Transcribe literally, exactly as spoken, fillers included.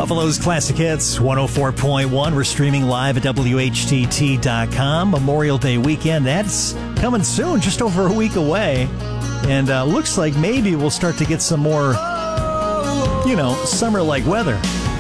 Buffalo's Classic Hits, one oh four point one. We're streaming live at W H T T dot com. Memorial Day weekend, that's coming soon, just over a week away. And uh, looks like maybe we'll start to get some more, you know, summer-like weather.